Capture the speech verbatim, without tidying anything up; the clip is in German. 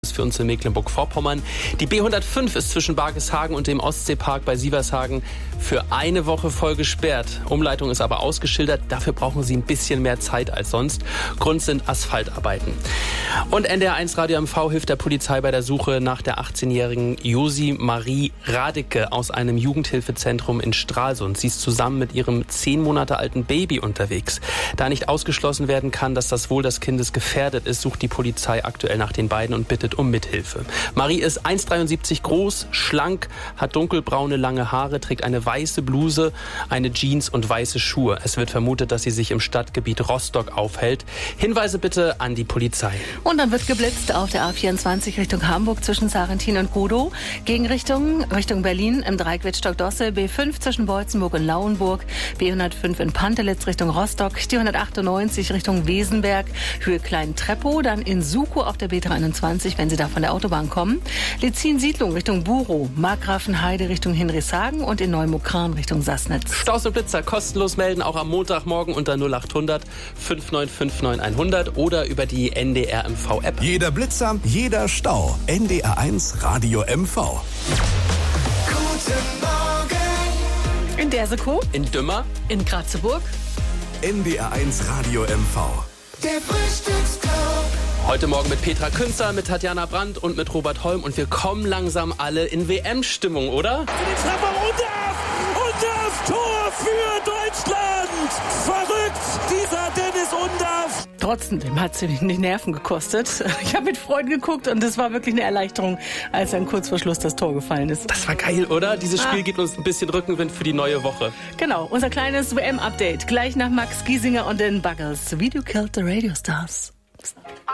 Für uns in Mecklenburg-Vorpommern. Die B hundertfünf ist zwischen Bargeshagen und dem Ostseepark bei Sievershagen für eine Woche voll gesperrt. Umleitung ist aber ausgeschildert. Dafür brauchen sie ein bisschen mehr Zeit als sonst. Grund sind Asphaltarbeiten. Und N D R eins Radio M V hilft der Polizei bei der Suche nach der achtzehnjährigen Josi Marie Radeke aus einem Jugendhilfezentrum in Stralsund. Sie ist zusammen mit ihrem zehn Monate alten Baby unterwegs. Da nicht ausgeschlossen werden kann, dass das Wohl des Kindes gefährdet ist, sucht die Polizei aktuell nach den beiden und bittet um Mithilfe. Marie ist eins Komma dreiundsiebzig groß, schlank, hat dunkelbraune lange Haare, trägt eine weiße Bluse, eine Jeans und weiße Schuhe. Es wird vermutet, dass sie sich im Stadtgebiet Rostock aufhält. Hinweise bitte an die Polizei. Und dann wird geblitzt auf der A vierundzwanzig Richtung Hamburg zwischen Sarrentin und Godow. Gegenrichtung Richtung Berlin im Dreieck Wittstock-Dossel, B fünf zwischen Beutzenburg und Lauenburg, B hundertfünf in Pantelitz Richtung Rostock, die hundertachtundneunzig Richtung Wesenberg, Höhe Klein-Treppow, dann in Sukow auf der B dreiundzwanzig, wenn Sie da von der Autobahn kommen. Lezin-Siedlung Richtung Burow, Markgrafenheide Richtung Hinrichshagen und in Neumokran Richtung Sassnitz. Staus und Blitzer kostenlos melden, auch am Montagmorgen unter null achthundert fünf neun fünf neun hundert oder über die N D R M V-App. Jeder Blitzer, jeder Stau. N D R eins Radio M V. Guten Morgen. In Dersekow, In Dümmer. in Kratzeburg. N D R eins Radio M V. Der Frühstücksclub. Heute Morgen mit Petra Künzer, mit Tatjana Brandt und mit Robert Holm. Und wir kommen langsam alle in W M-Stimmung, oder? Den Treffer und auf! Und auf! Tor für Deutschland! Verrückt, dieser Dennis Undaff! Trotzdem hat es mich die Nerven gekostet. Ich habe mit Freunden geguckt und es war wirklich eine Erleichterung, als dann kurz vor Schluss das Tor gefallen ist. Das war geil, oder? Dieses Spiel Ah. gibt uns ein bisschen Rückenwind für die neue Woche. Genau, unser kleines W M-Update. Gleich nach Max Giesinger und den Buggles. Video Killed the Radio Stars.